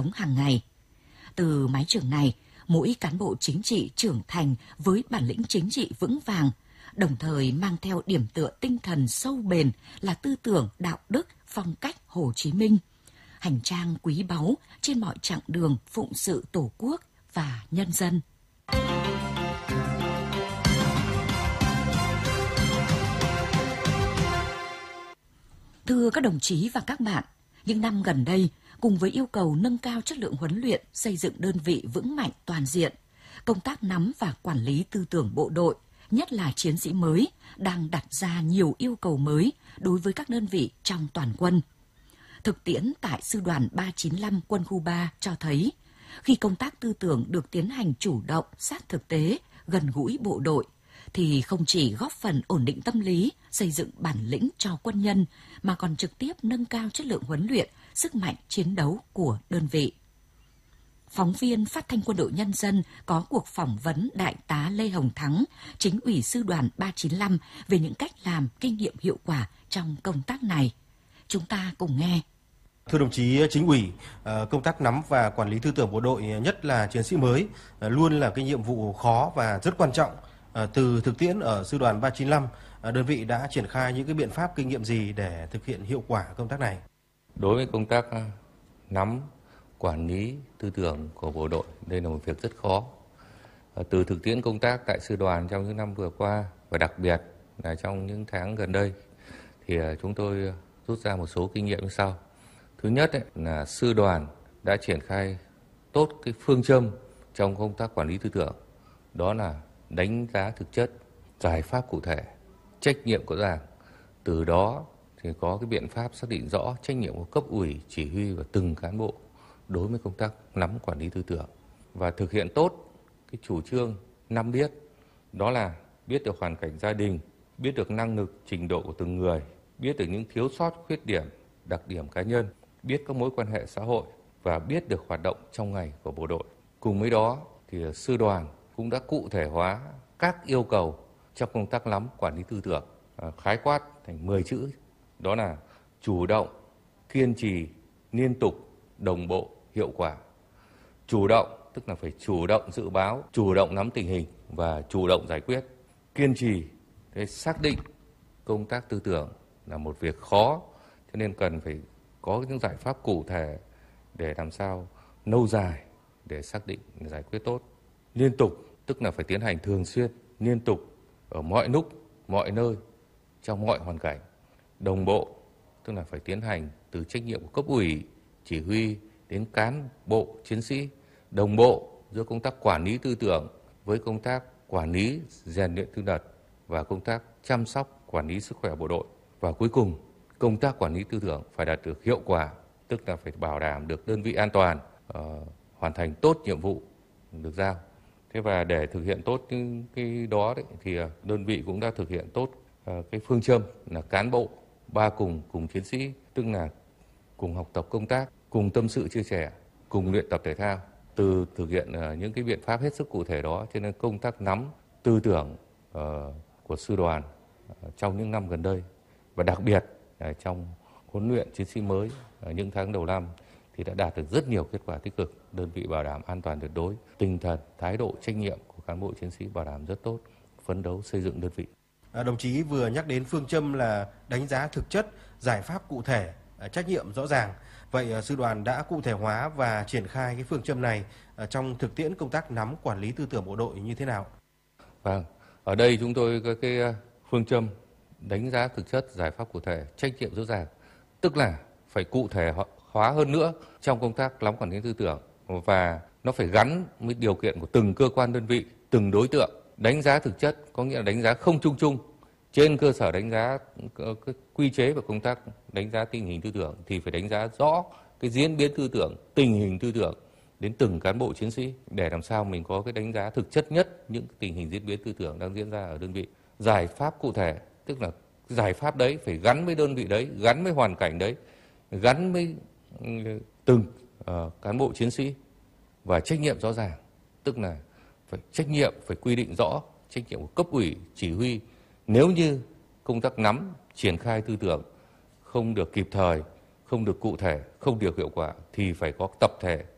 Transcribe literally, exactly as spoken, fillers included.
sống hàng ngày. Từ mái trường này, mỗi cán bộ chính trị trưởng thành với bản lĩnh chính trị vững vàng, đồng thời mang theo điểm tựa tinh thần sâu bền là tư tưởng đạo đức, phong cách Hồ Chí Minh, hành trang quý báu trên mọi chặng đường phụng sự Tổ quốc và nhân dân. Thưa các đồng chí và các bạn, những năm gần đây, cùng với yêu cầu nâng cao chất lượng huấn luyện, xây dựng đơn vị vững mạnh toàn diện, công tác nắm và quản lý tư tưởng bộ đội, nhất là chiến sĩ mới, đang đặt ra nhiều yêu cầu mới đối với các đơn vị trong toàn quân. Thực tiễn tại Sư đoàn ba chín lăm Quân khu ba cho thấy, khi công tác tư tưởng được tiến hành chủ động, sát thực tế, gần gũi bộ đội, thì không chỉ góp phần ổn định tâm lý, xây dựng bản lĩnh cho quân nhân, mà còn trực tiếp nâng cao chất lượng huấn luyện, sức mạnh chiến đấu của đơn vị. Phóng viên Phát thanh Quân đội Nhân dân có cuộc phỏng vấn Đại tá Lê Hồng Thắng, Chính ủy Sư đoàn ba chín lăm về những cách làm, kinh nghiệm hiệu quả trong công tác này. Chúng ta cùng nghe. Thưa đồng chí Chính ủy, công tác nắm và quản lý tư tưởng bộ đội, nhất là chiến sĩ mới, luôn là cái nhiệm vụ khó và rất quan trọng. Từ thực tiễn ở Sư đoàn ba chín lăm, đơn vị đã triển khai những cái biện pháp kinh nghiệm gì để thực hiện hiệu quả công tác này? Đối với công tác nắm, quản lý tư tưởng của bộ đội, đây là một việc rất khó. Từ thực tiễn công tác tại sư đoàn trong những năm vừa qua và đặc biệt là trong những tháng gần đây, thì chúng tôi rút ra một số kinh nghiệm như sau. Thứ nhất ấy, là sư đoàn đã triển khai tốt cái phương châm trong công tác quản lý tư tưởng, đó là đánh giá thực chất, giải pháp cụ thể, trách nhiệm rõ ràng. Từ đó thì có cái biện pháp xác định rõ trách nhiệm của cấp ủy, chỉ huy và từng cán bộ đối với công tác nắm quản lý tư tưởng, và thực hiện tốt cái chủ trương năm biết, đó là biết được hoàn cảnh gia đình, biết được năng lực, trình độ của từng người, biết được những thiếu sót, khuyết điểm, đặc điểm cá nhân, biết các mối quan hệ xã hội và biết được hoạt động trong ngày của bộ đội. Cùng với đó thì sư đoàn cũng đã cụ thể hóa các yêu cầu trong công tác nắm quản lý tư tưởng, khái quát thành mười chữ, đó là chủ động, kiên trì, liên tục, đồng bộ, hiệu quả. Chủ động tức là phải chủ động dự báo, chủ động nắm tình hình và chủ động giải quyết. Kiên trì để xác định công tác tư tưởng là một việc khó, cho nên cần phải có những giải pháp cụ thể để làm sao lâu dài để xác định giải quyết tốt. Liên tục tức là phải tiến hành thường xuyên, liên tục ở mọi lúc, mọi nơi, trong mọi hoàn cảnh. Đồng bộ tức là phải tiến hành từ trách nhiệm của cấp ủy, chỉ huy đến cán bộ, chiến sĩ. Đồng bộ giữa công tác quản lý tư tưởng với công tác quản lý rèn luyện tinh thần và công tác chăm sóc quản lý sức khỏe bộ đội. Và cuối cùng, công tác quản lý tư tưởng phải đạt được hiệu quả, tức là phải bảo đảm được đơn vị an toàn, uh, hoàn thành tốt nhiệm vụ được giao. Thế và để thực hiện tốt những cái đó đấy, thì đơn vị cũng đã thực hiện tốt uh, cái phương châm là cán bộ ba cùng cùng chiến sĩ, tức là cùng học tập công tác, cùng tâm sự chia sẻ, cùng luyện tập thể thao. Từ thực hiện uh, những cái biện pháp hết sức cụ thể đó, cho nên công tác nắm tư tưởng uh, của sư đoàn uh, trong những năm gần đây và đặc biệt uh, trong huấn luyện chiến sĩ mới uh, những tháng đầu năm thì đã đạt được rất nhiều kết quả tích cực. Đơn vị bảo đảm an toàn tuyệt đối, tinh thần, thái độ, trách nhiệm của cán bộ chiến sĩ bảo đảm rất tốt, phấn đấu xây dựng đơn vị. À, đồng chí vừa nhắc đến phương châm là đánh giá thực chất, giải pháp cụ thể, trách nhiệm rõ ràng. Vậy sư đoàn đã cụ thể hóa và triển khai cái phương châm này trong thực tiễn công tác nắm quản lý tư tưởng bộ đội như thế nào? Vâng, ở đây chúng tôi có cái phương châm đánh giá thực chất, giải pháp cụ thể, trách nhiệm rõ ràng, tức là phải cụ thể hóa hơn nữa trong công tác nắm quản lý tư tưởng, và nó phải gắn với điều kiện của từng cơ quan đơn vị, từng đối tượng. Đánh giá thực chất có nghĩa là đánh giá không chung chung. Trên cơ sở đánh giá cái quy chế và công tác đánh giá tình hình tư tưởng thì phải đánh giá rõ cái diễn biến tư tưởng, tình hình tư tưởng đến từng cán bộ chiến sĩ để làm sao mình có cái đánh giá thực chất nhất những tình hình diễn biến tư tưởng đang diễn ra ở đơn vị. Giải pháp cụ thể tức là giải pháp đấy phải gắn với đơn vị đấy, gắn với hoàn cảnh đấy, gắn với từng uh, cán bộ chiến sĩ, và trách nhiệm rõ ràng, tức là phải trách nhiệm phải quy định rõ trách nhiệm của cấp ủy, chỉ huy. Nếu như công tác nắm, triển khai tư tưởng không được kịp thời, không được cụ thể, không được hiệu quả thì phải có tập thể